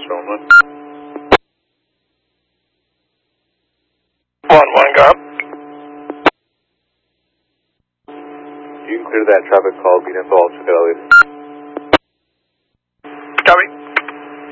Stoneman. 1-1, go. You can clear that traffic call, being info, I'll check it out later.